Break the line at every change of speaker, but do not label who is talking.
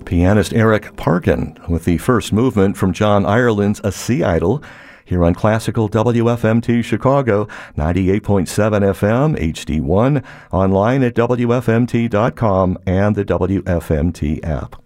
Pianist Eric Parkin with the first movement from John Ireland's A Sea Idol here on Classical WFMT Chicago, 98.7 FM, HD1, online at WFMT.com and the WFMT app.